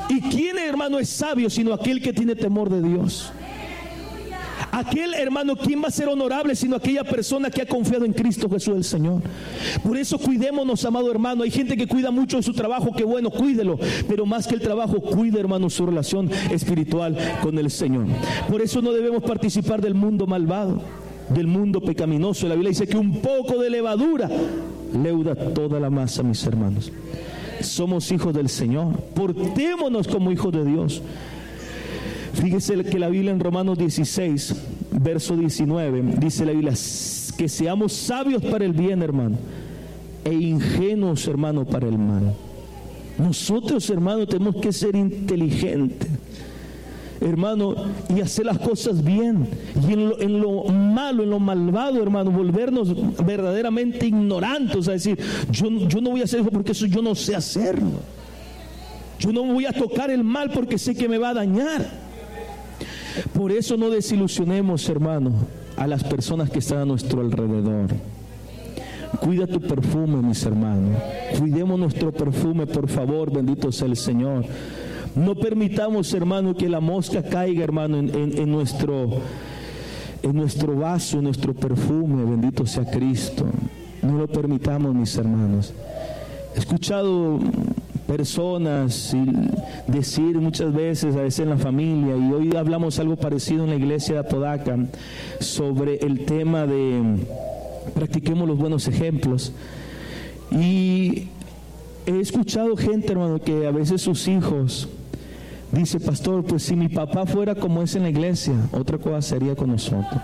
¿Y quién, hermano, es sabio sino aquel que tiene temor de Dios? Aquel, hermano, ¿quién va a ser honorable sino aquella persona que ha confiado en Cristo Jesús el Señor? Por eso cuidémonos, amado hermano. Hay gente que cuida mucho de su trabajo, que bueno, cuídelo. Pero más que el trabajo, cuide, hermano, su relación espiritual con el Señor. Por eso no debemos participar del mundo malvado, del mundo pecaminoso. La Biblia dice que un poco de levadura leuda toda la masa, mis hermanos. Somos hijos del Señor. Portémonos como hijos de Dios. Fíjese que la Biblia en Romanos 16, verso 19, dice la Biblia que seamos sabios para el bien, hermano, e ingenuos, hermano, para el mal. Nosotros, hermano, tenemos que ser inteligentes, hermano, y hacer las cosas bien. Y en lo malo, en lo malvado, hermano, volvernos verdaderamente ignorantes. O sea, decir, yo no voy a hacer eso porque eso yo no sé hacerlo. Yo no voy a tocar el mal porque sé que me va a dañar. Por eso no desilusionemos, hermano, a las personas que están a nuestro alrededor. Cuida tu perfume, mis hermanos. Cuidemos nuestro perfume, por favor, bendito sea el Señor. No permitamos, hermano, que la mosca caiga, hermano, en nuestro vaso, en nuestro perfume. Bendito sea Cristo. No lo permitamos, mis hermanos. He escuchado personas decir muchas veces, a veces en la familia, y hoy hablamos algo parecido en la iglesia de Apodaca, sobre el tema de practiquemos los buenos ejemplos. Y he escuchado gente, hermano, que a veces sus hijos dice, pastor, pues si mi papá fuera como es en la iglesia, otra cosa sería con nosotros.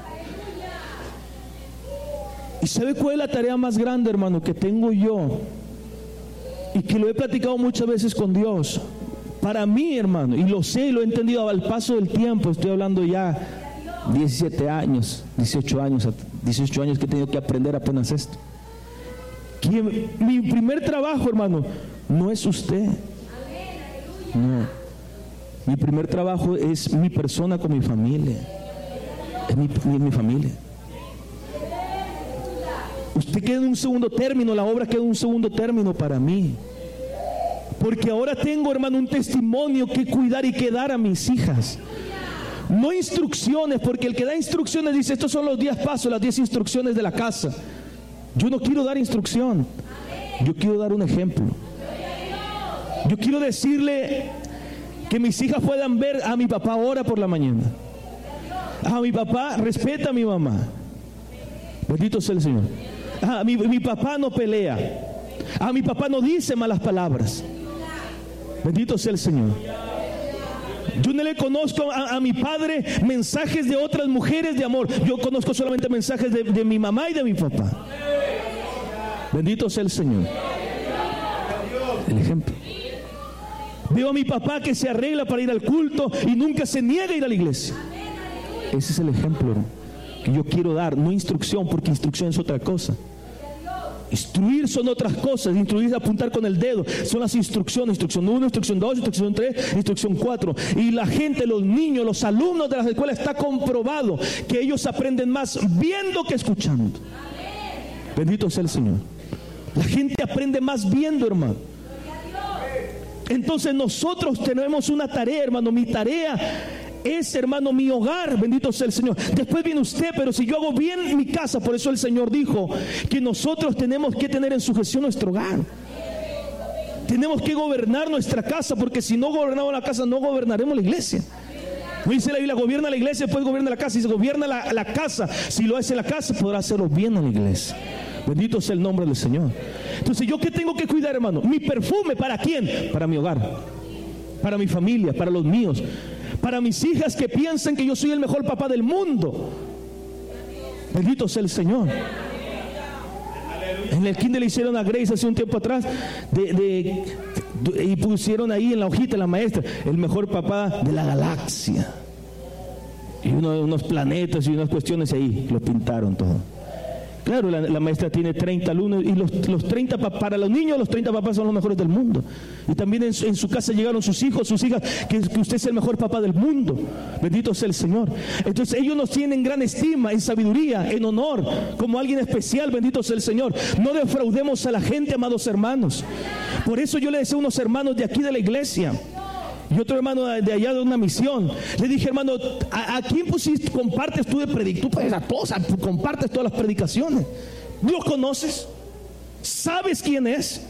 ¿Y sabe cuál es la tarea más grande, hermano, que tengo yo? Y que lo he platicado muchas veces con Dios. Para mí, hermano, y lo sé y lo he entendido al paso del tiempo, estoy hablando ya 17 años, 18 años que he tenido que aprender apenas esto. Que mi primer trabajo, hermano, no es usted. No. Mi primer trabajo es mi persona con mi familia. Es mi familia. Usted queda en un segundo término, la obra queda en un segundo término para mí. Porque ahora tengo, hermano, un testimonio que cuidar y que dar a mis hijas. No instrucciones, porque el que da instrucciones dice, estos son los 10 pasos, las 10 instrucciones de la casa. Yo no quiero dar instrucción, yo quiero dar un ejemplo. Yo quiero decirle que mis hijas puedan ver a mi papá ora por la mañana. A mi papá respeta a mi mamá. Bendito sea el Señor. Mi papá no pelea. A mi papá no dice malas palabras. Bendito sea el Señor. Yo no le conozco a mi padre mensajes de otras mujeres de amor. Yo conozco solamente mensajes de mi mamá y de mi papá. Bendito sea el Señor. El ejemplo. Veo a mi papá que se arregla para ir al culto y nunca se niega a ir a la iglesia. Ese es el ejemplo que yo quiero dar. No instrucción, porque instrucción es otra cosa. Instruir son otras cosas. Instruir es apuntar con el dedo. Son las instrucciones. Instrucción 1, instrucción 2, instrucción 3, instrucción 4. Y la gente, los niños, los alumnos de las escuelas, está comprobado que ellos aprenden más viendo que escuchando. Bendito sea el Señor. La gente aprende más viendo, hermano. Entonces nosotros tenemos una tarea, hermano. Mi tarea es, hermano, mi hogar. Bendito sea el Señor. Después viene usted, pero si yo hago bien mi casa, por eso el Señor dijo que nosotros tenemos que tener en sujeción nuestro hogar. Tenemos que gobernar nuestra casa, porque si no gobernamos la casa, no gobernaremos la iglesia. No dice la Biblia, gobierna la iglesia, después gobierna la casa. Y se gobierna la casa, si lo hace la casa, podrá hacerlo bien en la iglesia. Bendito sea el nombre del Señor. Entonces, ¿yo qué tengo que cuidar, hermano? Mi perfume, ¿para quién? Para mi hogar, para mi familia, para los míos, para mis hijas que piensan que yo soy el mejor papá del mundo. Bendito sea el Señor. En el kinder le hicieron a Grace hace un tiempo atrás y pusieron ahí en la hojita la maestra, el mejor papá de la galaxia. Y unos planetas y unas cuestiones ahí, lo pintaron todo. Claro, la maestra tiene 30 alumnos y los 30 para los niños, los 30 papás son los mejores del mundo. Y también en su casa llegaron sus hijos, sus hijas, que usted es el mejor papá del mundo. Bendito sea el Señor. Entonces ellos nos tienen en gran estima, en sabiduría, en honor, como alguien especial. Bendito sea el Señor. No defraudemos a la gente, amados hermanos. Por eso yo le decía a unos hermanos de aquí de la iglesia Y otro hermano de allá de una misión, le dije, hermano, ¿a quién pusiste, compartes tú de predicar? Tú puedes a todos, compartes todas las predicaciones. ¿Lo conoces? ¿Sabes quién es?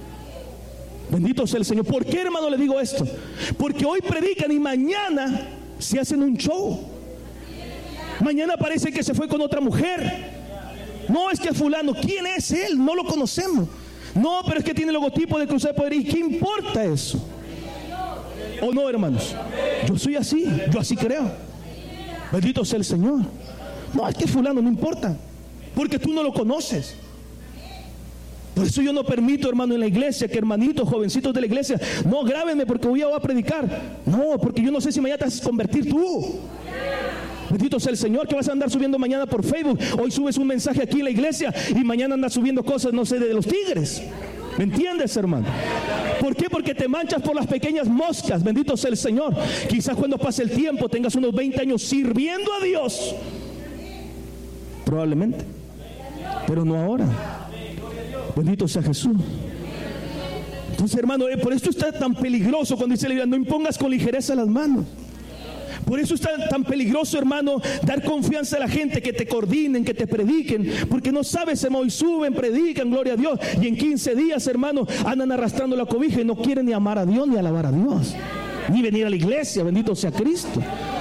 Bendito sea el Señor. ¿Por qué, hermano, le digo esto? Porque hoy predican y mañana se hacen un show. Mañana parece que se fue con otra mujer. No, es que fulano, ¿quién es él? No lo conocemos. No, pero es que tiene el logotipo de Cruzada de Poder. ¿Y qué importa eso? ¿O no, hermanos? Yo soy así, yo así creo. Bendito sea el Señor. No, es que fulano, no importa, porque tú no lo conoces. Por eso yo no permito, hermano, en la iglesia, que hermanitos, jovencitos de la iglesia, no, grábenme porque voy a predicar. No, porque yo no sé si mañana te vas a convertir tú. Bendito sea el Señor, que vas a andar subiendo mañana por Facebook. Hoy subes un mensaje aquí en la iglesia y mañana andas subiendo cosas, no sé, de los tigres. ¿Me entiendes, hermano? ¿Por qué? Porque te manchas por las pequeñas moscas. Bendito sea el Señor. Quizás cuando pase el tiempo tengas unos 20 años sirviendo a Dios. Probablemente. Pero no ahora. Bendito sea Jesús. Entonces, hermano, por esto está tan peligroso cuando dice la Biblia, no impongas con ligereza las manos. Por eso está tan peligroso, hermano, dar confianza a la gente, que te coordinen, que te prediquen, porque no sabes, hermano, y suben, predican, gloria a Dios, y en 15 días, hermano, andan arrastrando la cobija y no quieren ni amar a Dios, ni alabar a Dios, ni venir a la iglesia. Bendito sea Cristo.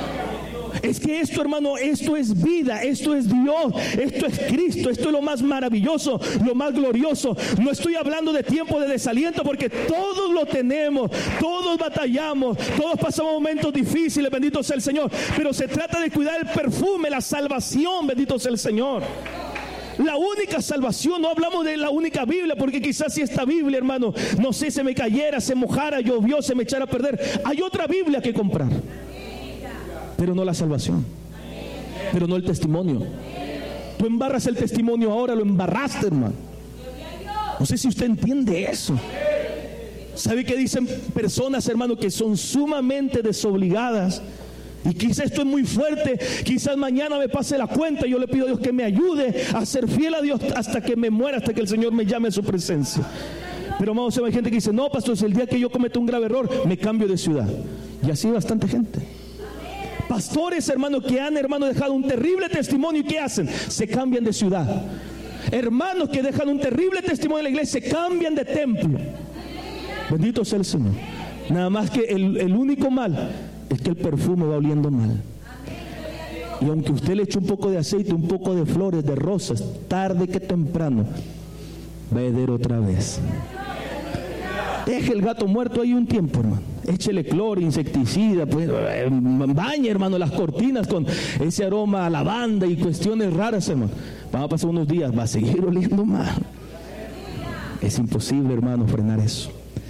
Es que esto, hermano, esto es vida, esto es Dios, esto es Cristo, esto es lo más maravilloso, lo más glorioso. No estoy hablando de tiempo de desaliento, porque todos lo tenemos, todos batallamos, todos pasamos momentos difíciles, bendito sea el Señor. Pero se trata de cuidar el perfume, la salvación, bendito sea el Señor. La única salvación, no hablamos de la única Biblia, porque quizás si esta Biblia, hermano, no sé, se me cayera, se mojara, llovió, se me echara a perder, hay otra Biblia que comprar. Pero no la salvación, pero no el testimonio. Tú embarras el testimonio ahora, lo embarraste, hermano. No sé si usted entiende eso. ¿Sabe qué dicen personas, hermano, que son sumamente desobligadas? Y quizás esto es muy fuerte, quizás mañana me pase la cuenta. Yo le pido a Dios que me ayude a ser fiel a Dios hasta que me muera, hasta que el Señor me llame a su presencia. Pero, hermano, hay gente que dice, no, pastor, si el día que yo cometa un grave error, me cambio de ciudad. Y así hay bastante gente. Pastores, hermanos, que han, hermano, dejado un terrible testimonio, ¿y qué hacen? Se cambian de ciudad. Hermanos que dejan un terrible testimonio en la iglesia, se cambian de templo. Bendito sea el Señor. Nada más que el único mal es que el perfume va oliendo mal. Y aunque usted le eche un poco de aceite, un poco de flores, de rosas, tarde que temprano va a heder otra vez. Deje el gato muerto ahí un tiempo, hermano. Échele cloro, insecticida, pues, bañe, hermano, las cortinas con ese aroma a lavanda y cuestiones raras, hermano. Van a pasar unos días, va a seguir oliendo mal. Es imposible, hermano, frenar eso.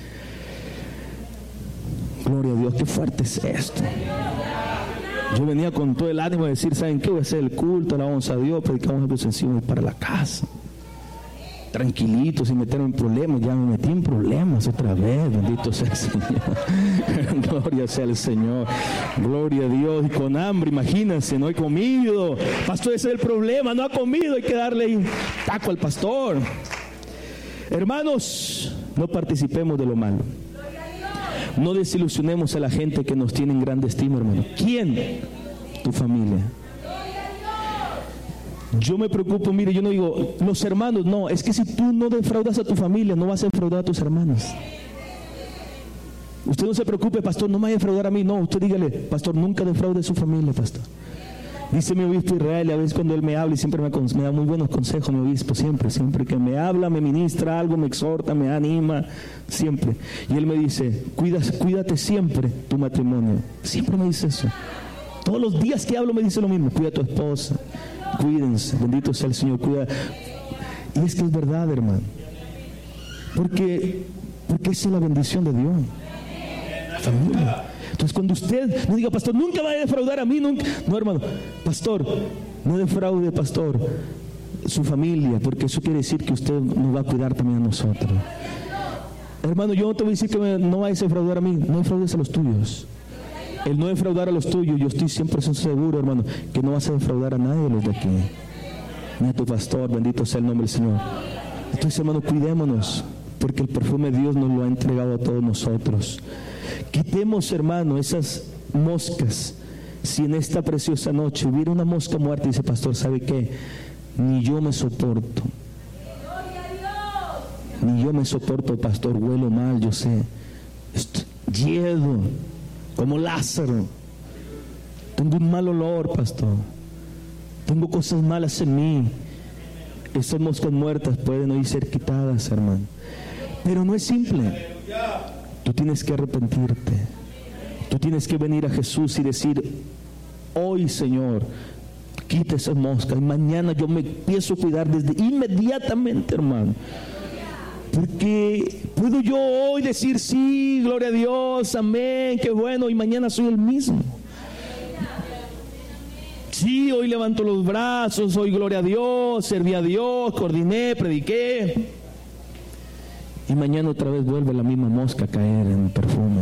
Gloria a Dios, qué fuerte es esto. Yo venía con todo el ánimo de decir, ¿saben qué? Voy a hacer el culto, la alabanza a Dios, predicamos algo sencillo para la casa. Tranquilito, sin meterme en problemas. Ya me metí en problemas otra vez. Bendito sea el Señor. Gloria sea el Señor. Gloria a Dios. Y con hambre, imagínense, no he comido. Pastor, ese es el problema, no ha comido. Hay que darle un taco al pastor. Hermanos, no participemos de lo malo. No desilusionemos a la gente que nos tiene en grande estima, hermano. ¿Quién? Tu familia. Yo me preocupo, mire, yo no digo, los hermanos, no, es que si tú no defraudas a tu familia, no vas a defraudar a tus hermanos. Usted no se preocupe, pastor, no me vaya a defraudar a mí, no, usted dígale, pastor, nunca defraude a su familia, pastor. Dice mi obispo Israel, a veces cuando él me habla y siempre me da muy buenos consejos, mi obispo, siempre que me habla, me ministra algo, me exhorta, me anima, siempre. Y él me dice, cuídate siempre tu matrimonio, siempre me dice eso. Todos los días que hablo me dice lo mismo, cuida a tu esposa. Cuídense, bendito sea el Señor, cuida. Y es que es verdad, hermano. Porque esa es la bendición de Dios. La familia. Entonces cuando usted no diga, pastor, nunca va a defraudar a mí, nunca. No, hermano, pastor, no defraude, pastor, su familia, porque eso quiere decir que usted nos va a cuidar también a nosotros. Hermano, yo no te voy a decir que no vayas a defraudar a mí, no defraudes a los tuyos. El no defraudar a los tuyos, yo estoy 100% seguro, hermano, que no vas a defraudar a nadie de los de aquí. Ni a tu pastor, bendito sea el nombre del Señor. Entonces, hermano, cuidémonos, porque el perfume de Dios nos lo ha entregado a todos nosotros. Quitemos, hermano, esas moscas. Si en esta preciosa noche hubiera una mosca muerta, dice pastor, ¿sabe qué? Ni yo me soporto. Ni yo me soporto, pastor, huelo mal, yo sé. Lledo, como Lázaro. Tengo un mal olor, pastor. Tengo cosas malas en mí. Esas moscas muertas pueden hoy ser quitadas, hermano. Pero no es simple. Tú tienes que arrepentirte. Tú tienes que venir a Jesús y decir: hoy, Señor, quita esas moscas. Y mañana yo me empiezo a cuidar desde inmediatamente, hermano. Porque puedo yo hoy decir: sí, gloria a Dios, amén, qué bueno, y mañana soy el mismo. Sí, hoy levanto los brazos, hoy gloria a Dios, serví a Dios, coordiné, prediqué. Y mañana otra vez vuelve la misma mosca a caer en el perfume.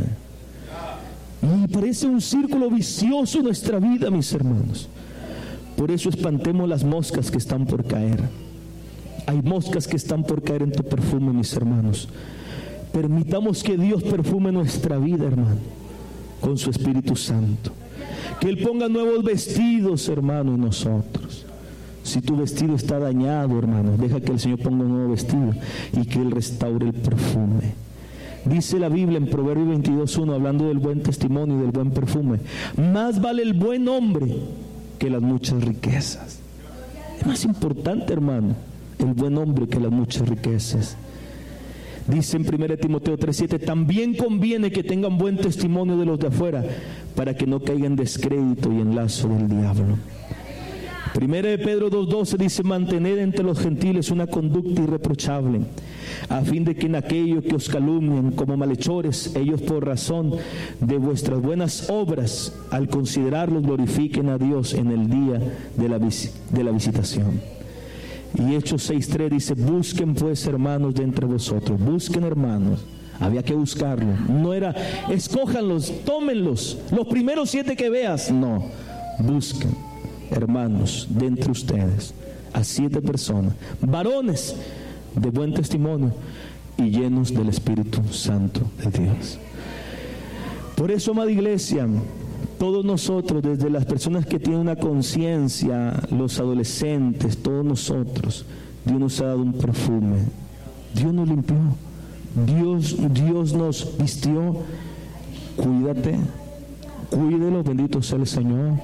Y parece un círculo vicioso en nuestra vida, mis hermanos. Por eso espantemos las moscas que están por caer. Hay moscas que están por caer en tu perfume, mis hermanos. Permitamos que Dios perfume nuestra vida, hermano, con su Espíritu Santo. Que Él ponga nuevos vestidos, hermano, en nosotros. Si tu vestido está dañado, hermano, deja que el Señor ponga un nuevo vestido y que Él restaure el perfume. Dice la Biblia en Proverbios 22:1, hablando del buen testimonio y del buen perfume: más vale el buen hombre que las muchas riquezas. Es más importante, hermano, el buen hombre que las muchas riquezas. Dice en 1 Timoteo 3:7: también conviene que tengan buen testimonio de los de afuera, para que no caigan en descrédito y en lazo del diablo. 1 Pedro 2:12 dice: mantened entre los gentiles una conducta irreprochable, a fin de que en aquello que os calumnian como malhechores, ellos por razón de vuestras buenas obras, al considerarlos, glorifiquen a Dios en el día de la visitación. Y Hechos 6:3 dice: busquen pues, hermanos, de entre vosotros. Busquen, hermanos. Había que buscarlo. No era escójanlos, tómenlos, los primeros 7 que veas. No, busquen, hermanos, de entre ustedes a 7 personas, varones de buen testimonio y llenos del Espíritu Santo de Dios. Por eso, amada iglesia, todos nosotros, desde las personas que tienen una conciencia, los adolescentes, todos nosotros, Dios nos ha dado un perfume. Dios nos limpió. Dios nos vistió. Cuídate, cuídelo, bendito sea el Señor.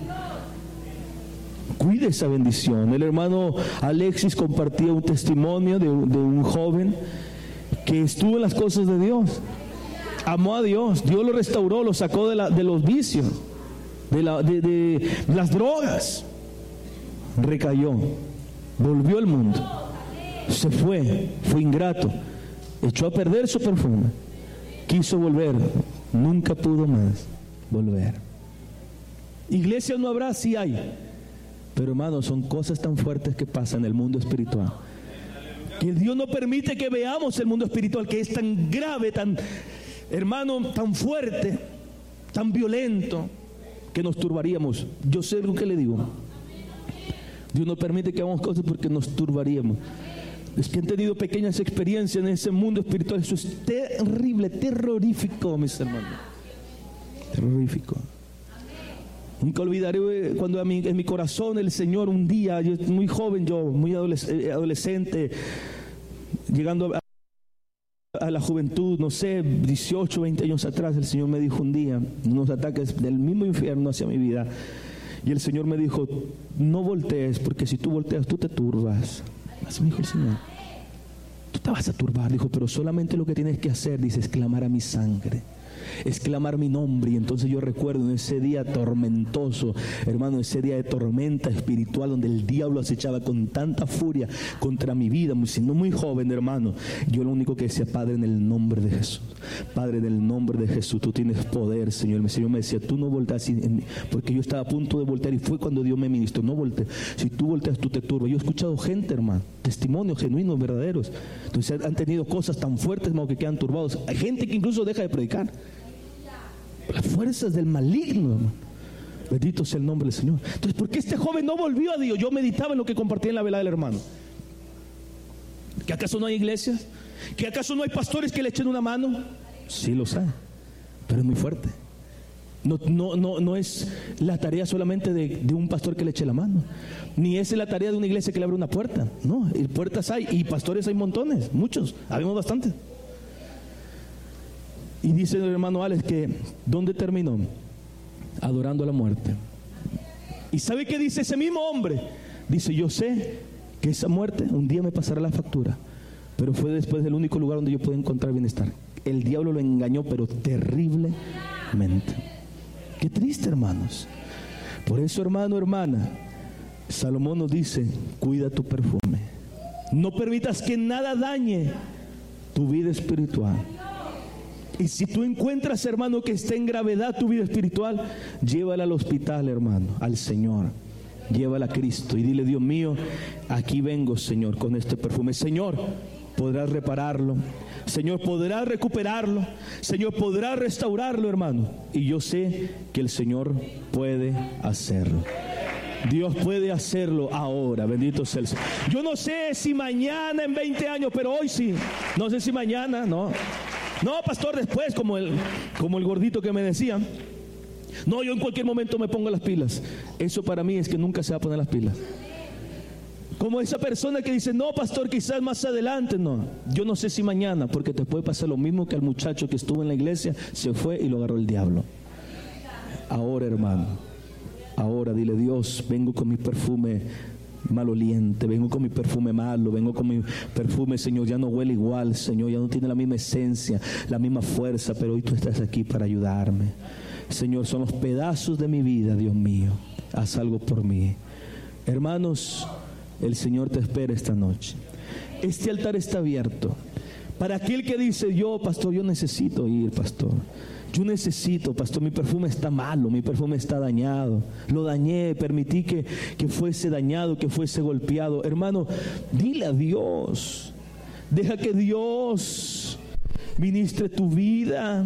Cuide esa bendición. El hermano Alexis compartía un testimonio de un joven que estuvo en las cosas de Dios. Amó a Dios. Dios lo restauró, lo sacó de los vicios, de las drogas. Recayó, volvió al mundo, se fue ingrato, echó a perder su perfume, quiso volver, nunca pudo más volver. Iglesias no habrá, sí hay, pero hermanos, son cosas tan fuertes que pasan en el mundo espiritual, que Dios no permite que veamos el mundo espiritual, que es tan grave, tan, hermano, tan fuerte, tan violento, que nos turbaríamos. Yo sé lo que le digo. Dios no permite que hagamos cosas porque nos turbaríamos. Es que han tenido pequeñas experiencias en ese mundo espiritual. Eso es terrible, terrorífico, mis hermanos. Terrorífico. Nunca olvidaré cuando en mi corazón el Señor un día, yo muy joven, muy adolescente, llegando a la juventud, no sé, 18, 20 años atrás, el Señor me dijo un día, unos ataques del mismo infierno hacia mi vida, y el Señor me dijo: no voltees, porque si tú volteas, tú te turbas. Así me dijo el Señor: tú te vas a turbar. Dijo: pero solamente lo que tienes que hacer, dice, es clamar a mi sangre, es clamar mi nombre. Y entonces yo recuerdo en ese día tormentoso, hermano, ese día de tormenta espiritual, donde el diablo acechaba con tanta furia contra mi vida, siendo muy joven, hermano, yo lo único que decía: Padre, en el nombre de Jesús, Padre, en el nombre de Jesús, tú tienes poder, Señor. El Señor me decía: tú no volteas, porque yo estaba a punto de voltear, y fue cuando Dios me ministró: no voltees, si tú volteas, tú te turbas. Yo he escuchado gente, hermano, testimonios genuinos, verdaderos, entonces han tenido cosas tan fuertes, hermano, que quedan turbados. Hay gente que incluso deja de predicar. Las fuerzas del maligno, hermano. Bendito sea el nombre del Señor. Entonces, ¿por qué este joven no volvió a Dios? Yo meditaba en lo que compartí en la velada del hermano. ¿Que acaso no hay iglesias? ¿Que acaso no hay pastores que le echen una mano? Sí los hay, pero es muy fuerte. No es la tarea solamente de un pastor que le eche la mano, ni es la tarea de una iglesia que le abre una puerta. No, y puertas hay, y pastores hay montones, muchos, habemos bastantes. Y dice el hermano Alex que ¿dónde terminó? Adorando a la muerte. ¿Y sabe qué dice ese mismo hombre? Dice: yo sé que esa muerte un día me pasará la factura, pero fue después del único lugar donde yo pude encontrar bienestar. El diablo lo engañó, pero terriblemente. Qué triste, hermanos. Por eso, hermano, hermana, Salomón nos dice: cuida tu perfume. No permitas que nada dañe tu vida espiritual. Y si tú encuentras, hermano, que está en gravedad tu vida espiritual, llévala al hospital, hermano, al Señor. Llévala a Cristo y dile: Dios mío, aquí vengo, Señor, con este perfume. Señor, podrás repararlo. Señor, podrás recuperarlo. Señor, podrás restaurarlo, hermano. Y yo sé que el Señor puede hacerlo. Dios puede hacerlo ahora. Bendito sea el Señor. Yo no sé si mañana, en 20 años, pero hoy sí. No sé si mañana, no, pastor, después, como el gordito que me decía. No, yo en cualquier momento me pongo las pilas. Eso para mí es que nunca se va a poner las pilas. Como esa persona que dice: no, pastor, quizás más adelante. No, yo no sé si mañana, porque te puede pasar lo mismo que al muchacho que estuvo en la iglesia, se fue y lo agarró el diablo. Ahora, hermano, ahora dile: Dios, vengo con mi perfume maloliente, vengo con mi perfume malo, vengo con mi perfume, Señor, ya no huele igual, Señor, ya no tiene la misma esencia, la misma fuerza, pero hoy tú estás aquí para ayudarme. Señor, son los pedazos de mi vida, Dios mío, haz algo por mí. Hermanos, el Señor te espera esta noche. Este altar está abierto para aquel que dice: yo, pastor, yo necesito ir, pastor. Yo necesito, pastor, mi perfume está malo, mi perfume está dañado. Lo dañé, permití que fuese dañado, que fuese golpeado. Hermano, dile a Dios. Deja que Dios ministre tu vida.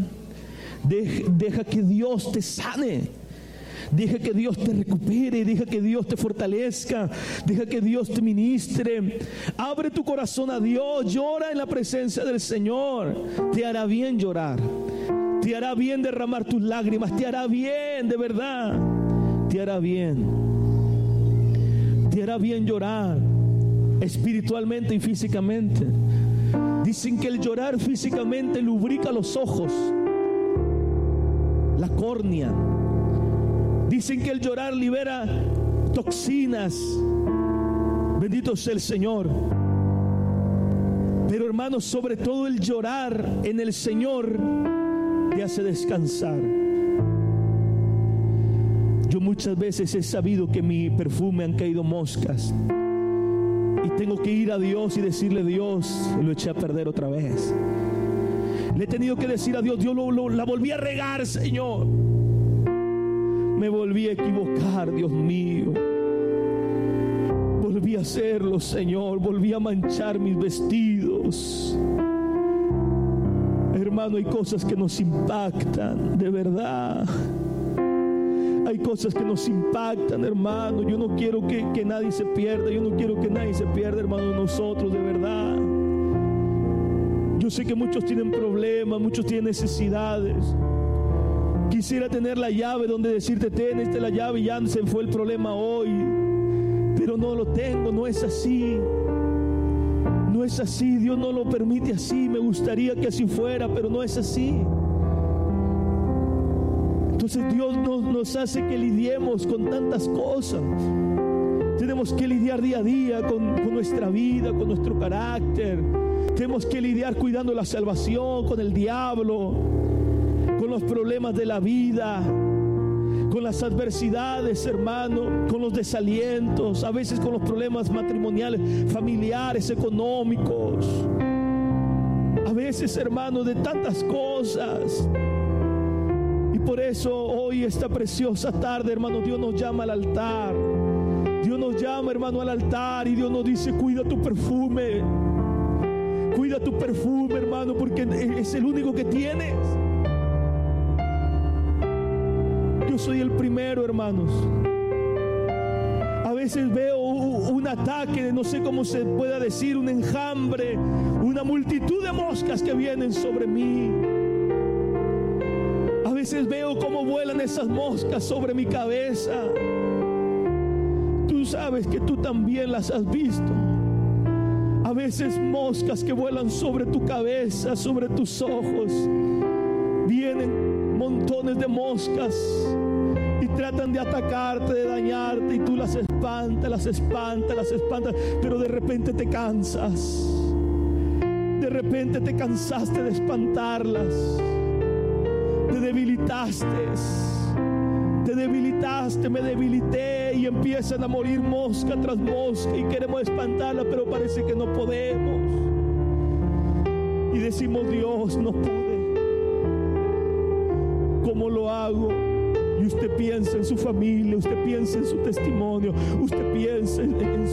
Deja que Dios te sane. Deja que Dios te recupere, deja que Dios te fortalezca, deja que Dios te ministre. Abre tu corazón a Dios, llora en la presencia del Señor. Te hará bien llorar, te hará bien derramar tus lágrimas, te hará bien, de verdad, te hará bien llorar espiritualmente y físicamente. Dicen que el llorar físicamente lubrica los ojos, la córnea. Dicen que el llorar libera toxinas. Bendito sea el Señor. Pero, hermanos, sobre todo el llorar en el Señor te hace descansar. Yo muchas veces he sabido que en mi perfume han caído moscas y tengo que ir a Dios y decirle: Dios, lo eché a perder otra vez. Le he tenido que decir a Dios: Dios, la volví a regar, Señor. Me volví a equivocar, Dios mío. Volví a hacerlo, Señor. Volví a manchar mis vestidos. Hermano, hay cosas que nos impactan, de verdad. Hay cosas que nos impactan, hermano. Yo no quiero que nadie se pierda. Yo no quiero que nadie se pierda, hermano, de nosotros, de verdad. Yo sé que muchos tienen problemas, muchos tienen necesidades. Quisiera tener la llave donde decirte: ten, esta es la llave y ya se fue el problema hoy. Pero no lo tengo, no es así. No es así, Dios no lo permite así. Me gustaría que así fuera, pero no es así. Entonces Dios nos hace que lidiemos con tantas cosas. Tenemos que lidiar día a día con nuestra vida, con nuestro carácter. Tenemos que lidiar cuidando la salvación, con el diablo, con los problemas de la vida, con las adversidades, hermano, con los desalientos, a veces con los problemas matrimoniales, familiares, económicos, a veces, hermano, de tantas cosas. Y por eso hoy, esta preciosa tarde, hermano, Dios nos llama al altar. Dios nos llama, hermano, al altar, y Dios nos dice: cuida tu perfume. Cuida tu perfume, hermano, porque es el único que tienes. Yo soy el primero, hermanos. A veces veo un ataque, no sé cómo se pueda decir, un enjambre, una multitud de moscas que vienen sobre mí. A veces veo cómo vuelan esas moscas sobre mi cabeza. Tú sabes que tú también las has visto. A veces moscas que vuelan sobre tu cabeza, sobre tus ojos. Vienen montones de moscas y tratan de atacarte, de dañarte, y tú las espantas, pero de repente te cansas. De repente te cansaste de espantarlas. Te debilitaste, me debilité, y empiezan a morir mosca tras mosca y queremos espantarla, pero parece que no podemos. Y decimos: Dios, no pude. ¿Cómo lo hago? Y usted piensa en su familia, usted piensa en su testimonio, usted piensa en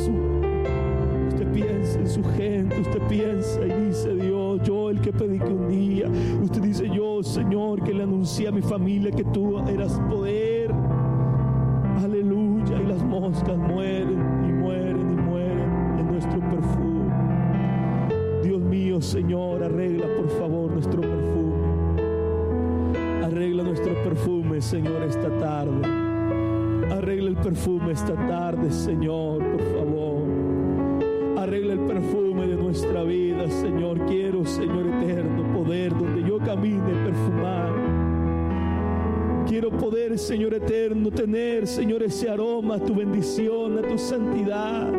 su gente, usted piensa y dice: Dios, yo el que prediqué un día. Usted dice: yo, Señor, que le anuncié a mi familia que tú eras poder. Aleluya. Y las moscas mueren y mueren y mueren en nuestro perfume. Dios mío, Señor, arregla por favor nuestro perfume. Arregla nuestro perfume, Señor, esta tarde. Arregla el perfume esta tarde, Señor, por favor. Arregla el perfume de nuestra vida, Señor. Quiero, Señor eterno, poder donde yo camine perfumar. Quiero poder, Señor eterno, tener, Señor, ese aroma a tu bendición, a tu santidad.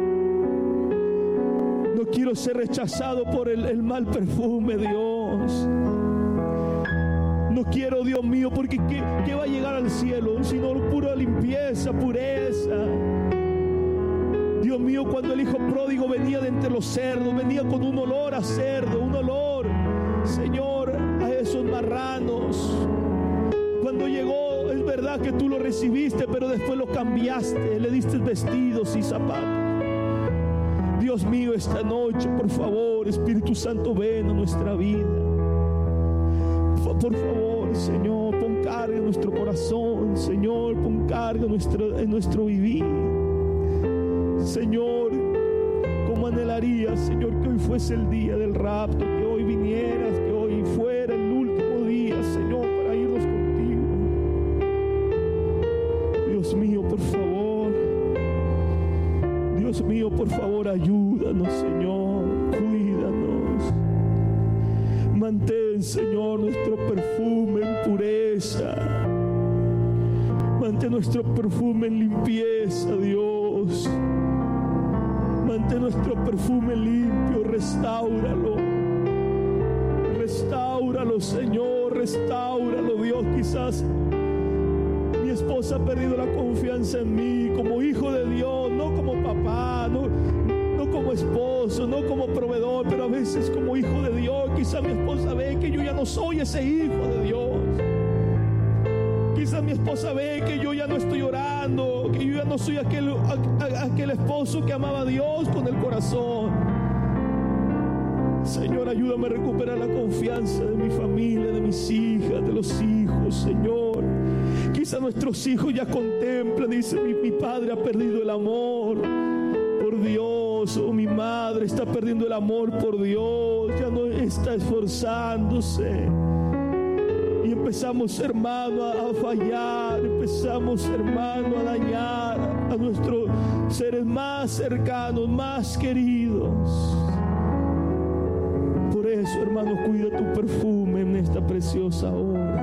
No quiero ser rechazado por el mal perfume, Dios. No quiero, Dios mío, porque ¿qué va a llegar al cielo? Sino pura limpieza, pureza. Dios mío, cuando el hijo pródigo venía de entre los cerdos, venía con un olor a cerdo, un olor, Señor, a esos marranos. Cuando llegó, es verdad que tú lo recibiste, pero después lo cambiaste, le diste vestidos y zapatos. Dios mío, esta noche, por favor, Espíritu Santo, ven a nuestra vida. Por favor, Señor, pon carga en nuestro corazón, Señor, pon carga en nuestro vivir. Señor, como anhelaría, Señor, que hoy fuese el día del rapto, que hoy vinieras, que hoy fuera el último día, Señor, para irnos contigo. Dios mío, por favor. Dios mío, por favor, ayúdanos, Señor. Cuídanos. Mantén, Señor, nuestro perfume en pureza. Mantén nuestro perfume en limpieza, Dios. Mantén nuestro perfume limpio, restáuralo. Restáuralo, Señor, restáuralo, Dios. Quizás mi esposa ha perdido la confianza en mí como hijo de Dios, no como papá, no como esposo, no como proveedor, pero a veces como hijo de Dios. Quizás mi esposa ve que yo ya no soy ese hijo de Dios. Quizás mi esposa ve que yo ya no estoy orando, que yo ya no soy aquel esposo que amaba a Dios con el corazón. Señor, ayúdame a recuperar la confianza de mi familia, de mis hijas, de los hijos, Señor. Quizás nuestros hijos ya contemplan, dicen: mi padre ha perdido el amor por Dios, o mi madre está perdiendo el amor por Dios, ya no está esforzándose. Y empezamos, hermano, a fallar, empezamos, hermano, a dañar a nuestros seres más cercanos, más queridos. Por eso, hermano, cuida tu perfume en esta preciosa hora.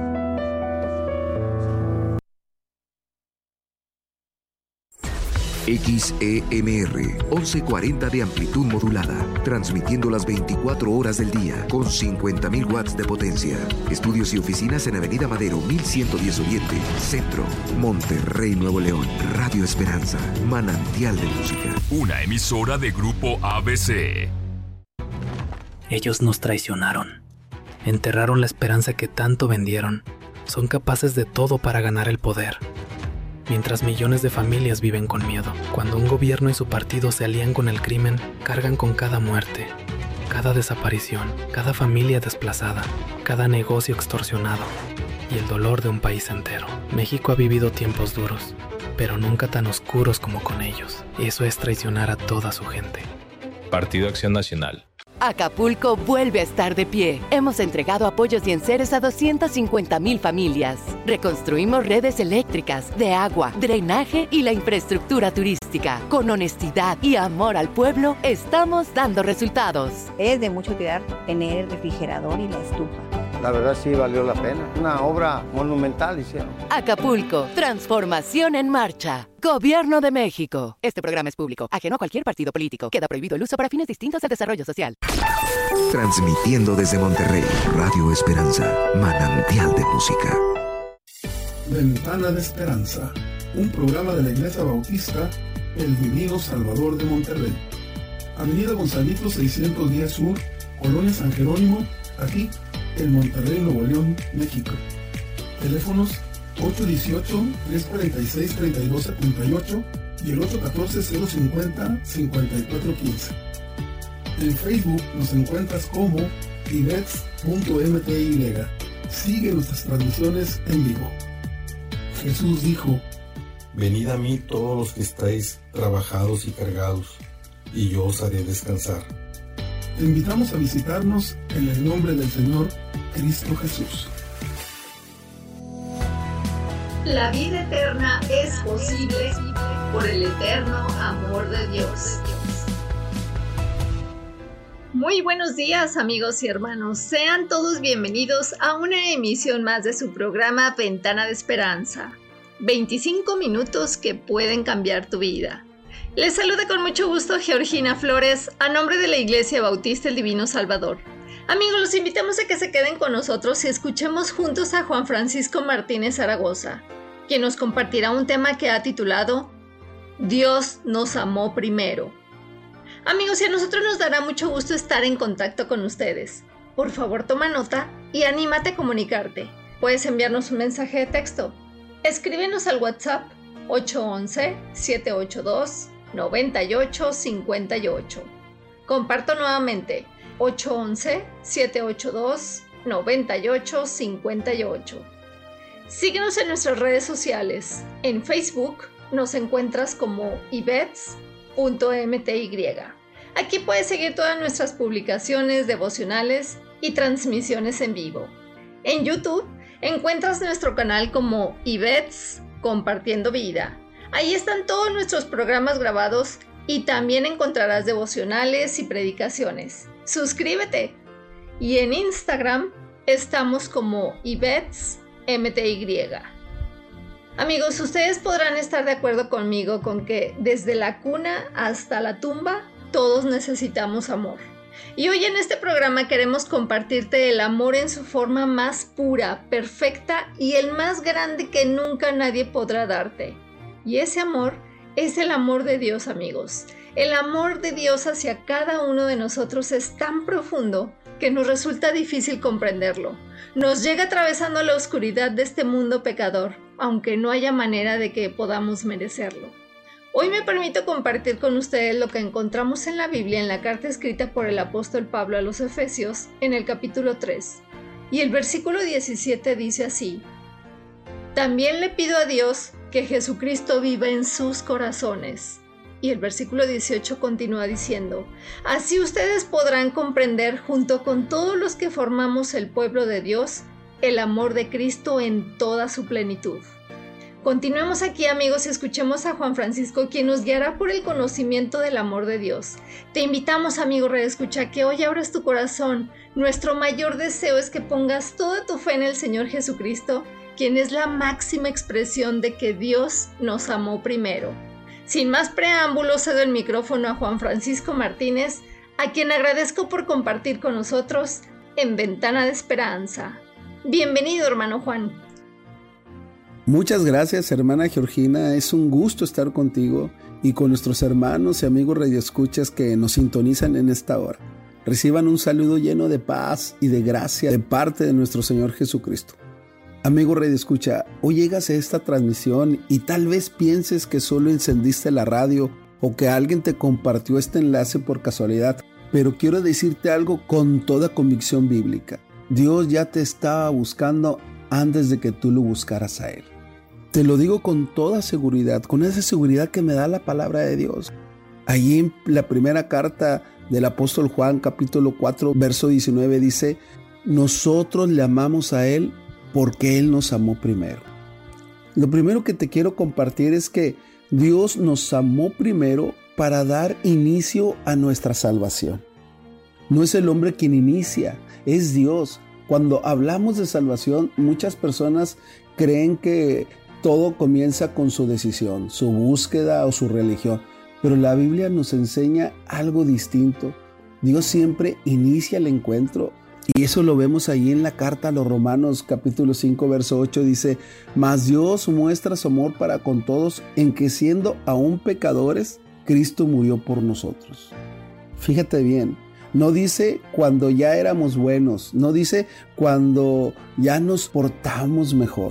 XEMR 1140 de amplitud modulada, transmitiendo las 24 horas del día con 50.000 watts de potencia. Estudios y oficinas en Avenida Madero 1110 Oriente, Centro, Monterrey, Nuevo León. Radio Esperanza, manantial de música. Una emisora de Grupo ABC. Ellos nos traicionaron, enterraron la esperanza que tanto vendieron. Son capaces de todo para ganar el poder. Mientras millones de familias viven con miedo, cuando un gobierno y su partido se alían con el crimen, cargan con cada muerte, cada desaparición, cada familia desplazada, cada negocio extorsionado y el dolor de un país entero. México ha vivido tiempos duros, pero nunca tan oscuros como con ellos. Eso es traicionar a toda su gente. Partido Acción Nacional. Acapulco vuelve a estar de pie. Hemos entregado apoyos y enseres a 250,000 familias. Reconstruimos redes eléctricas, de agua, drenaje y la infraestructura turística. Con honestidad y amor al pueblo, estamos dando resultados. Es de mucho cuidar tener el refrigerador y la estufa. La verdad sí valió la pena. Una obra monumental hicieron. Acapulco, transformación en marcha. Gobierno de México. Este programa es público, ajeno a cualquier partido político. Queda prohibido el uso para fines distintos al desarrollo social. Transmitiendo desde Monterrey, Radio Esperanza, manantial de música. Ventana de Esperanza, un programa de la Iglesia Bautista El Divino Salvador de Monterrey. Avenida Gonzalito 610 Sur, Colonia San Jerónimo, aquí en Monterrey, Nuevo León, México. Teléfonos 818-346-3278 y el 814-050-5415. En Facebook nos encuentras como ibets.mty. Sigue nuestras transmisiones en vivo. Jesús dijo: venid a mí todos los que estáis trabajados y cargados, y yo os haré descansar. Te invitamos a visitarnos en el nombre del Señor Cristo Jesús. La vida eterna es posible por el eterno amor de Dios. Muy buenos días, amigos y hermanos. Sean todos bienvenidos a una emisión más de su programa Ventana de Esperanza. 25 minutos que pueden cambiar tu vida. Les saluda con mucho gusto Georgina Flores, a nombre de la Iglesia Bautista El Divino Salvador. Amigos, los invitamos a que se queden con nosotros y escuchemos juntos a Juan Francisco Martínez Zaragoza, quien nos compartirá un tema que ha titulado Dios nos amó primero. Amigos, y a nosotros nos dará mucho gusto estar en contacto con ustedes. Por favor, toma nota y anímate a comunicarte. Puedes enviarnos un mensaje de texto. Escríbenos al WhatsApp 811-782-9858. Comparto nuevamente 811-782-9858. Síguenos en nuestras redes sociales. En Facebook nos encuentras como ibets.mty. Aquí puedes seguir todas nuestras publicaciones, devocionales y transmisiones en vivo. En YouTube encuentras nuestro canal como Ibets Compartiendo Vida. Ahí están todos nuestros programas grabados y también encontrarás devocionales y predicaciones. ¡Suscríbete! Y en Instagram estamos como IbetsMTY. Amigos, ustedes podrán estar de acuerdo conmigo con que desde la cuna hasta la tumba, todos necesitamos amor. Y hoy en este programa queremos compartirte el amor en su forma más pura, perfecta y el más grande que nunca nadie podrá darte. Y ese amor es el amor de Dios, amigos. El amor de Dios hacia cada uno de nosotros es tan profundo que nos resulta difícil comprenderlo. Nos llega atravesando la oscuridad de este mundo pecador, aunque no haya manera de que podamos merecerlo. Hoy me permito compartir con ustedes lo que encontramos en la Biblia en la carta escrita por el apóstol Pablo a los Efesios en el capítulo 3. Y el versículo 17 dice así: También le pido a Dios que Jesucristo viva en sus corazones. Y el versículo 18 continúa diciendo: Así ustedes podrán comprender junto con todos los que formamos el pueblo de Dios el amor de Cristo en toda su plenitud. Continuemos aquí, amigos, y escuchemos a Juan Francisco, quien nos guiará por el conocimiento del amor de Dios. Te invitamos, amigo redescucha, que hoy abras tu corazón. Nuestro mayor deseo es que pongas toda tu fe en el Señor Jesucristo, quien es la máxima expresión de que Dios nos amó primero. Sin más preámbulos, cedo el micrófono a Juan Francisco Martínez, a quien agradezco por compartir con nosotros en Ventana de Esperanza. Bienvenido, hermano Juan. Muchas gracias, hermana Georgina. Es un gusto estar contigo y con nuestros hermanos y amigos radioescuchas que nos sintonizan en esta hora. Reciban un saludo lleno de paz y de gracia de parte de nuestro Señor Jesucristo. Amigo radioescucha, hoy llegas a esta transmisión y tal vez pienses que solo encendiste la radio o que alguien te compartió este enlace por casualidad, pero quiero decirte algo con toda convicción bíblica. Dios ya te estaba buscando antes de que tú lo buscaras a Él. Te lo digo con toda seguridad, con esa seguridad que me da la palabra de Dios. Allí en la primera carta del apóstol Juan, capítulo 4, verso 19, dice: nosotros le amamos a Él porque Él nos amó primero. Lo primero que te quiero compartir es que Dios nos amó primero para dar inicio a nuestra salvación. No es el hombre quien inicia, es Dios. Cuando hablamos de salvación, muchas personas creen que todo comienza con su decisión, su búsqueda o su religión. Pero la Biblia nos enseña algo distinto. Dios siempre inicia el encuentro. Y eso lo vemos ahí en la carta a los Romanos, capítulo 5, verso 8, dice: mas Dios muestra su amor para con todos, en que siendo aún pecadores, Cristo murió por nosotros. Fíjate bien, no dice cuando ya éramos buenos, no dice cuando ya nos portamos mejor.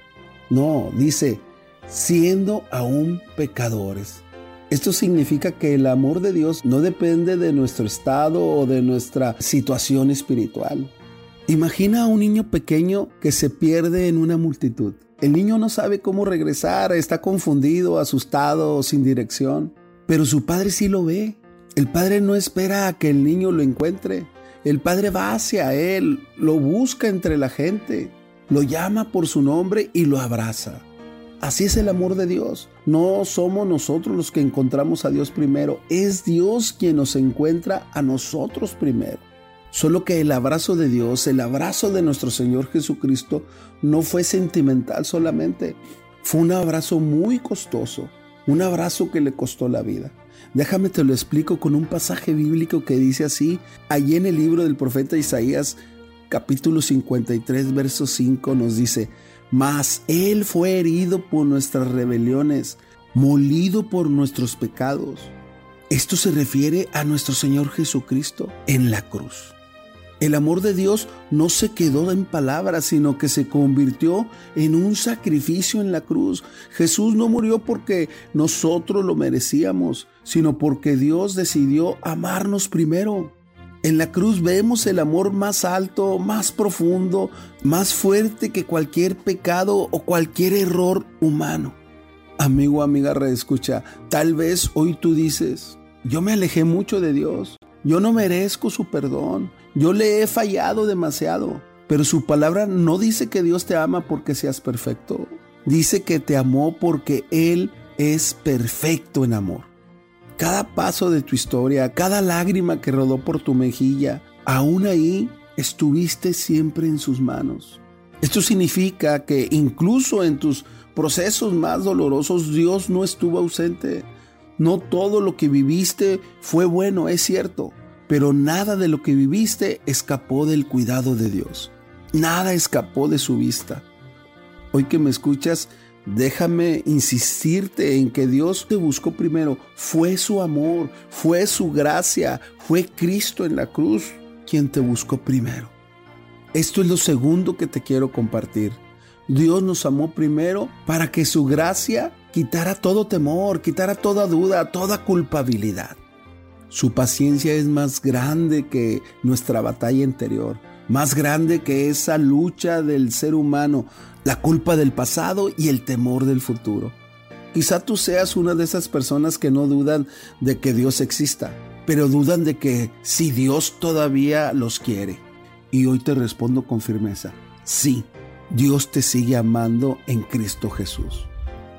No, dice siendo aún pecadores. Esto significa que el amor de Dios no depende de nuestro estado o de nuestra situación espiritual. Imagina a un niño pequeño que se pierde en una multitud. El niño no sabe cómo regresar, está confundido, asustado, sin dirección. Pero su padre sí lo ve. El padre no espera a que el niño lo encuentre. El padre va hacia él, lo busca entre la gente, lo llama por su nombre y lo abraza. Así es el amor de Dios. No somos nosotros los que encontramos a Dios primero. Es Dios quien nos encuentra a nosotros primero. Solo que el abrazo de Dios, el abrazo de nuestro Señor Jesucristo, no fue sentimental solamente. Fue un abrazo muy costoso. Un abrazo que le costó la vida. Déjame te lo explico con un pasaje bíblico que dice así. Allí en el libro del profeta Isaías, capítulo 53, verso 5, nos dice: mas Él fue herido por nuestras rebeliones, molido por nuestros pecados. Esto se refiere a nuestro Señor Jesucristo en la cruz. El amor de Dios no se quedó en palabras, sino que se convirtió en un sacrificio en la cruz. Jesús no murió porque nosotros lo merecíamos, sino porque Dios decidió amarnos primero. En la cruz vemos el amor más alto, más profundo, más fuerte que cualquier pecado o cualquier error humano. Amigo, amiga, reescucha, tal vez hoy tú dices: yo me alejé mucho de Dios, yo no merezco su perdón, yo le he fallado demasiado. Pero su palabra no dice que Dios te ama porque seas perfecto, dice que te amó porque Él es perfecto en amor. Cada paso de tu historia, cada lágrima que rodó por tu mejilla, aún ahí estuviste siempre en sus manos. Esto significa que incluso en tus procesos más dolorosos, Dios no estuvo ausente. No todo lo que viviste fue bueno, es cierto, pero nada de lo que viviste escapó del cuidado de Dios. Nada escapó de su vista. Hoy que me escuchas, déjame insistirte en que Dios te buscó primero. Fue su amor, fue su gracia, fue Cristo en la cruz quien te buscó primero. Esto es lo segundo que te quiero compartir. Dios nos amó primero para que su gracia quitara todo temor, quitara toda duda, toda culpabilidad. Su paciencia es más grande que nuestra batalla interior, más grande que esa lucha del ser humano, la culpa del pasado y el temor del futuro. Quizá tú seas una de esas personas que no dudan de que Dios exista, pero dudan de que si Dios todavía los quiere. Y hoy te respondo con firmeza: sí, Dios te sigue amando en Cristo Jesús.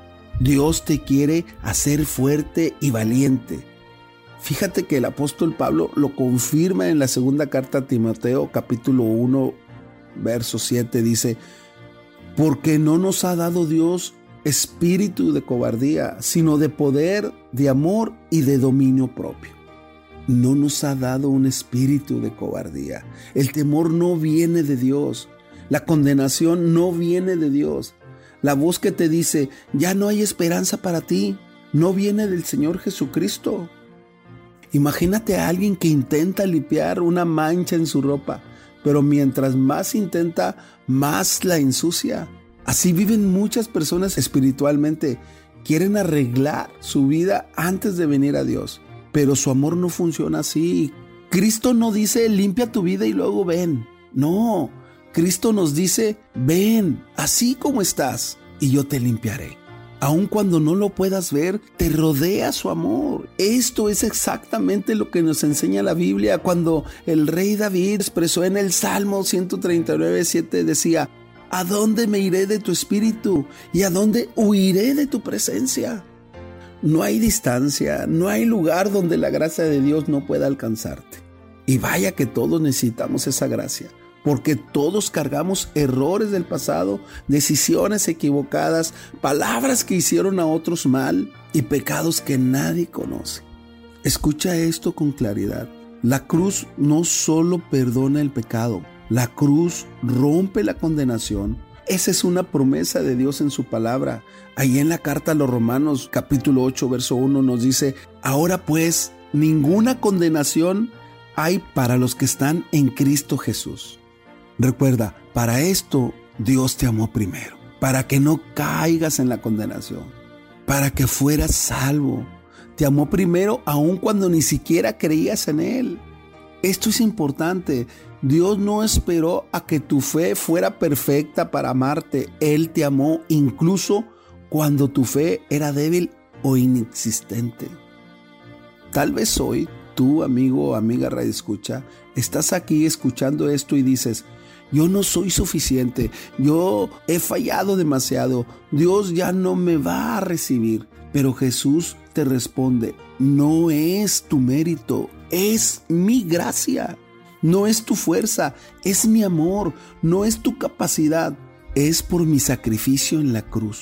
Dios te quiere hacer fuerte y valiente. Fíjate que el apóstol Pablo lo confirma en la segunda carta a Timoteo, capítulo 1, verso 7, dice: porque no nos ha dado Dios espíritu de cobardía, sino de poder, de amor y de dominio propio. No nos ha dado un espíritu de cobardía. El temor no viene de Dios. La condenación no viene de Dios. La voz que te dice: ya no hay esperanza para ti, no viene del Señor Jesucristo. Imagínate a alguien que intenta limpiar una mancha en su ropa, pero mientras más intenta, más la ensucia. Así viven muchas personas espiritualmente. Quieren arreglar su vida antes de venir a Dios, pero su amor no funciona así. Cristo no dice: limpia tu vida y luego ven. No, Cristo nos dice: ven así como estás y yo te limpiaré. Aun cuando no lo puedas ver, te rodea su amor. Esto es exactamente lo que nos enseña la Biblia cuando el rey David expresó en el Salmo 139:7, decía: ¿a dónde me iré de tu espíritu? ¿Y a dónde huiré de tu presencia? No hay distancia, no hay lugar donde la gracia de Dios no pueda alcanzarte. Y vaya que todos necesitamos esa gracia, porque todos cargamos errores del pasado, decisiones equivocadas, palabras que hicieron a otros mal y pecados que nadie conoce. Escucha esto con claridad. La cruz no solo perdona el pecado, la cruz rompe la condenación. Esa es una promesa de Dios en su palabra. Ahí en la carta a los Romanos, capítulo 8, verso 1, nos dice: ahora pues, ninguna condenación hay para los que están en Cristo Jesús. Recuerda, para esto Dios te amó primero, para que no caigas en la condenación, para que fueras salvo. Te amó primero aun cuando ni siquiera creías en Él. Esto es importante. Dios no esperó a que tu fe fuera perfecta para amarte. Él te amó incluso cuando tu fe era débil o inexistente. Tal vez hoy, tú, amigo o amiga radioescucha, estás aquí escuchando esto y dices: yo no soy suficiente, yo he fallado demasiado, Dios ya no me va a recibir. Pero Jesús te responde: no es tu mérito, es mi gracia. No es tu fuerza, es mi amor, no es tu capacidad, es por mi sacrificio en la cruz.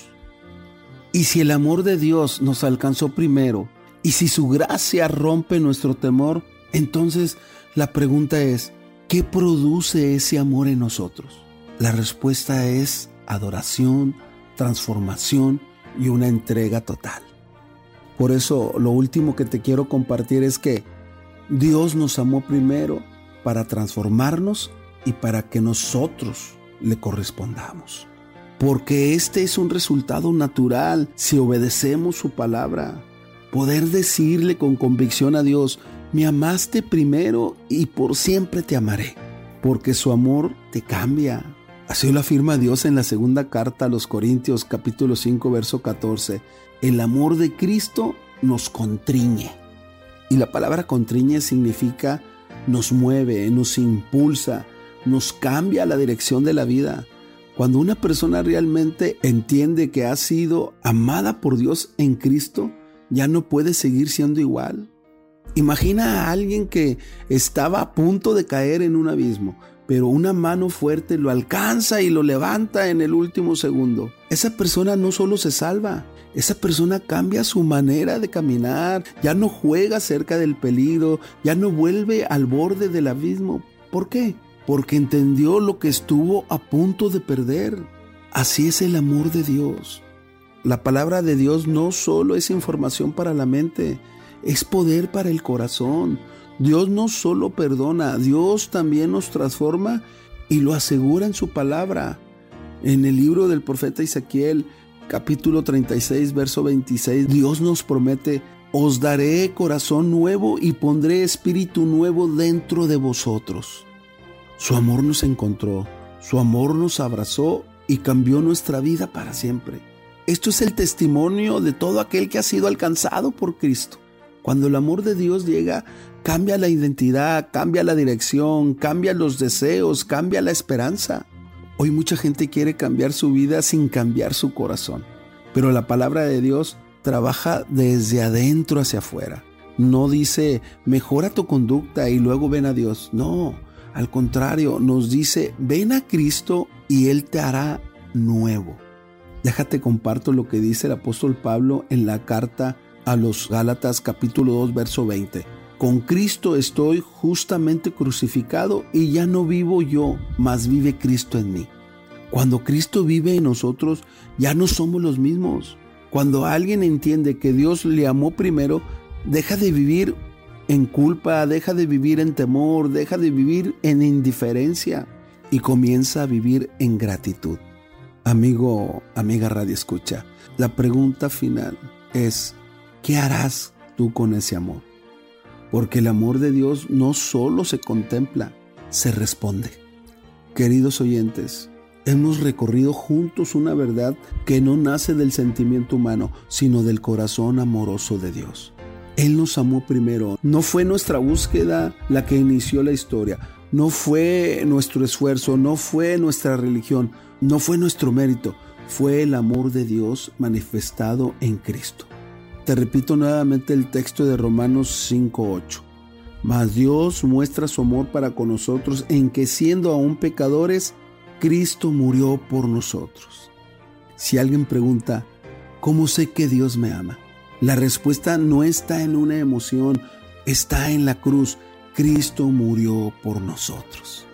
Y si el amor de Dios nos alcanzó primero, y si su gracia rompe nuestro temor, entonces la pregunta es: ¿qué produce ese amor en nosotros? La respuesta es adoración, transformación y una entrega total. Por eso lo último que te quiero compartir es que Dios nos amó primero para transformarnos y para que nosotros le correspondamos. Porque este es un resultado natural si obedecemos su palabra. Poder decirle con convicción a Dios: me amaste primero y por siempre te amaré. Porque su amor te cambia. Así lo afirma Dios en la segunda carta a los Corintios, capítulo 5, verso 14. El amor de Cristo nos contriñe. Y la palabra contriñe significa nos mueve, nos impulsa, nos cambia la dirección de la vida. Cuando una persona realmente entiende que ha sido amada por Dios en Cristo, ya no puede seguir siendo igual. Imagina a alguien que estaba a punto de caer en un abismo, pero una mano fuerte lo alcanza y lo levanta en el último segundo. Esa persona no solo se salva, esa persona cambia su manera de caminar, ya no juega cerca del peligro, ya no vuelve al borde del abismo. ¿Por qué? Porque entendió lo que estuvo a punto de perder. Así es el amor de Dios. La palabra de Dios no solo es información para la mente, es poder para el corazón. Dios no solo perdona, Dios también nos transforma y lo asegura en su palabra. En el libro del profeta Ezequiel, capítulo 36, verso 26, Dios nos promete: os daré corazón nuevo y pondré espíritu nuevo dentro de vosotros. Su amor nos encontró, su amor nos abrazó y cambió nuestra vida para siempre. Esto es el testimonio de todo aquel que ha sido alcanzado por Cristo. Cuando el amor de Dios llega, cambia la identidad, cambia la dirección, cambia los deseos, cambia la esperanza. Hoy mucha gente quiere cambiar su vida sin cambiar su corazón. Pero la palabra de Dios trabaja desde adentro hacia afuera. No dice: mejora tu conducta y luego ven a Dios. No, al contrario, nos dice: ven a Cristo y Él te hará nuevo. Déjate comparto lo que dice el apóstol Pablo en la carta a los Gálatas, capítulo 2, verso 20. Con Cristo estoy justamente crucificado y ya no vivo yo, mas vive Cristo en mí. Cuando Cristo vive en nosotros, ya no somos los mismos. Cuando alguien entiende que Dios le amó primero, deja de vivir en culpa, deja de vivir en temor, deja de vivir en indiferencia y comienza a vivir en gratitud. Amigo, amiga radioescucha, la pregunta final es: ¿qué harás tú con ese amor? Porque el amor de Dios no solo se contempla, se responde. Queridos oyentes, Hemos recorrido juntos una verdad que no nace del sentimiento humano, sino del corazón amoroso de Dios. Él nos amó primero. No fue nuestra búsqueda la que inició la historia. No fue nuestro esfuerzo, no fue nuestra religión, no fue nuestro mérito. Fue el amor de Dios manifestado en Cristo. Te repito nuevamente el texto de Romanos 5:8. Mas Dios muestra su amor para con nosotros en que, siendo aún pecadores, Cristo murió por nosotros. Si alguien pregunta, ¿cómo sé que Dios me ama? La respuesta no está en una emoción, está en la cruz. Cristo murió por nosotros.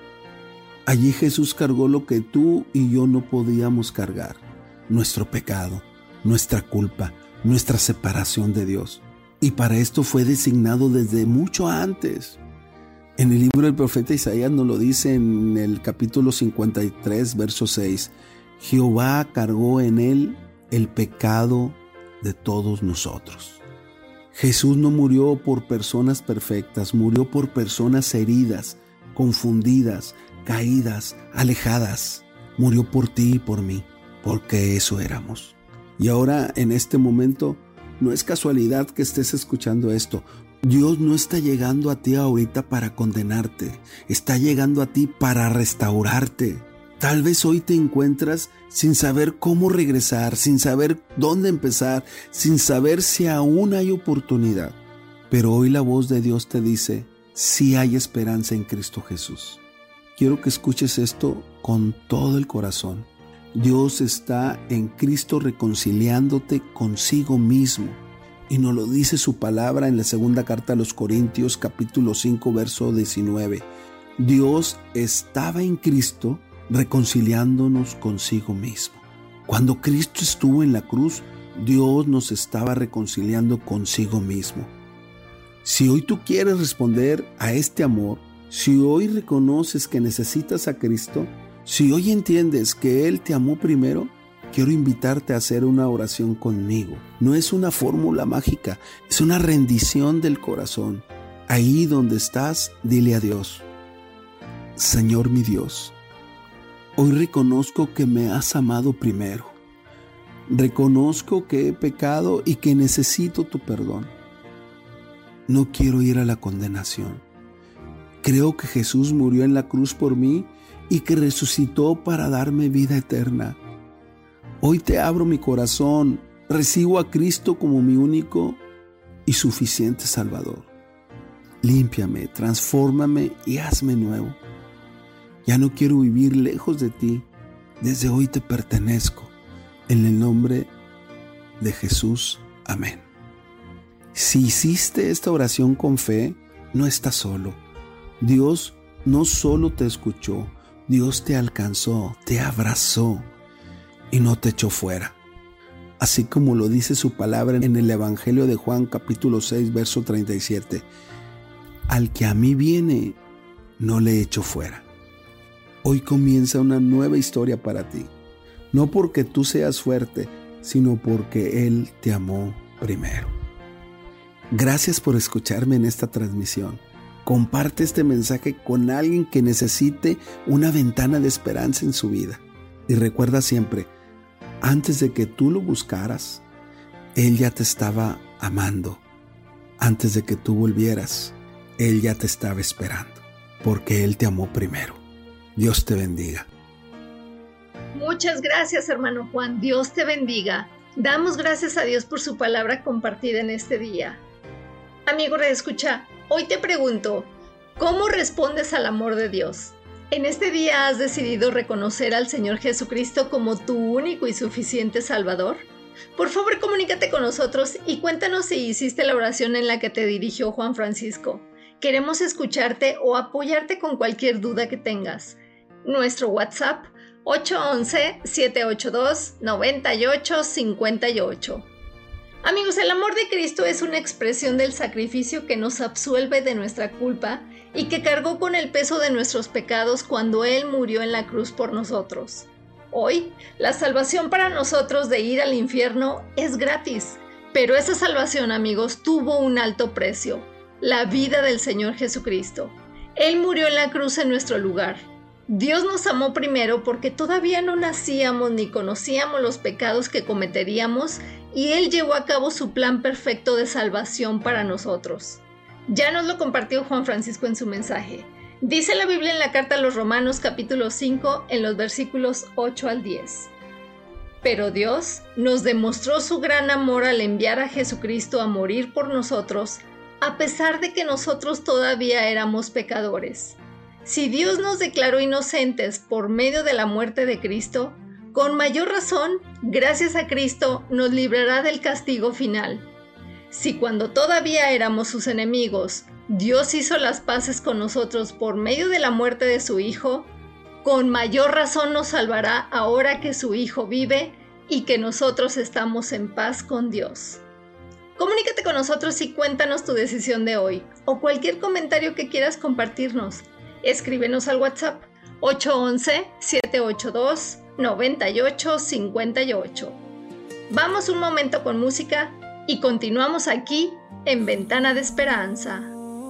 Allí Jesús cargó lo que tú y yo no podíamos cargar: nuestro pecado, nuestra culpa, nuestra separación de Dios. Y para esto fue designado desde mucho antes. En el libro del profeta Isaías nos lo dice en el capítulo 53, verso 6. Jehová cargó en él el pecado de todos nosotros. Jesús no murió por personas perfectas, murió por personas heridas, confundidas, caídas, alejadas. Murió por ti y por mí, porque eso éramos. Y ahora, en este momento, no es casualidad que estés escuchando esto. Dios no está llegando a ti ahorita para condenarte, está llegando a ti para restaurarte. Tal vez hoy te encuentras sin saber cómo regresar, sin saber dónde empezar, sin saber si aún hay oportunidad. Pero hoy la voz de Dios te dice, sí hay esperanza en Cristo Jesús. Quiero que escuches esto con todo el corazón. Dios está en Cristo reconciliándote consigo mismo. Y nos lo dice su palabra en la segunda carta a los Corintios, capítulo 5, verso 19. Dios estaba en Cristo reconciliándonos consigo mismo. Cuando Cristo estuvo en la cruz, Dios nos estaba reconciliando consigo mismo. Si hoy tú quieres responder a este amor, si hoy reconoces que necesitas a Cristo, si hoy entiendes que Él te amó primero, quiero invitarte a hacer una oración conmigo. No es una fórmula mágica, es una rendición del corazón. Ahí donde estás, dile a Dios: Señor mi Dios, hoy reconozco que me has amado primero. Reconozco que he pecado y que necesito tu perdón. No quiero ir a la condenación. Creo que Jesús murió en la cruz por mí y que resucitó para darme vida eterna. Hoy te abro mi corazón, recibo a Cristo como mi único y suficiente Salvador. Límpiame, transfórmame y hazme nuevo. Ya no quiero vivir lejos de ti. Desde hoy te pertenezco. En el nombre de Jesús. Amén. Si hiciste esta oración con fe, no estás solo. Dios no solo te escuchó, Dios te alcanzó, te abrazó y no te echó fuera. Así como lo dice su palabra en el Evangelio de Juan, capítulo 6, verso 37. Al que a mí viene, no le echo fuera. Hoy comienza una nueva historia para ti. No porque tú seas fuerte, sino porque Él te amó primero. Gracias por escucharme en esta transmisión. Comparte este mensaje con alguien que necesite una ventana de esperanza en su vida. Y recuerda siempre, antes de que tú lo buscaras, Él ya te estaba amando. Antes de que tú volvieras, Él ya te estaba esperando, porque Él te amó primero. Dios te bendiga. Muchas gracias, hermano Juan. Dios te bendiga. Damos gracias a Dios por su palabra compartida en este día. Amigo redescucha, hoy te pregunto, ¿cómo respondes al amor de Dios? ¿En este día has decidido reconocer al Señor Jesucristo como tu único y suficiente Salvador? Por favor, comunícate con nosotros y cuéntanos si hiciste la oración en la que te dirigió Juan Francisco. Queremos escucharte o apoyarte con cualquier duda que tengas. Nuestro WhatsApp 811-782-9858. Amigos, el amor de Cristo es una expresión del sacrificio que nos absuelve de nuestra culpa y que cargó con el peso de nuestros pecados cuando Él murió en la cruz por nosotros. Hoy, la salvación para nosotros de ir al infierno es gratis, pero esa salvación, amigos, tuvo un alto precio: la vida del Señor Jesucristo. Él murió en la cruz en nuestro lugar. Dios nos amó primero porque todavía no nacíamos ni conocíamos los pecados que cometeríamos y Él llevó a cabo su plan perfecto de salvación para nosotros. Ya nos lo compartió Juan Francisco en su mensaje. Dice la Biblia en la carta a los Romanos capítulo 5 en los versículos 8 al 10. Pero Dios nos demostró su gran amor al enviar a Jesucristo a morir por nosotros, a pesar de que nosotros todavía éramos pecadores. Si Dios nos declaró inocentes por medio de la muerte de Cristo, con mayor razón, gracias a Cristo, nos librará del castigo final. Si cuando todavía éramos sus enemigos, Dios hizo las paces con nosotros por medio de la muerte de su Hijo, con mayor razón nos salvará ahora que su Hijo vive y que nosotros estamos en paz con Dios. Comunícate con nosotros y cuéntanos tu decisión de hoy o cualquier comentario que quieras compartirnos. Escríbenos al WhatsApp 811-782-9858. Vamos un momento con música y continuamos aquí en Ventana de Esperanza.